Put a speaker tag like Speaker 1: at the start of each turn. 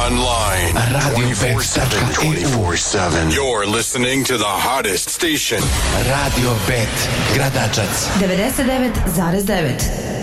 Speaker 1: online.
Speaker 2: Radio24/7.
Speaker 1: You're listening to the hottest station.
Speaker 2: Radio Bet, Gradačac.
Speaker 3: 99,9.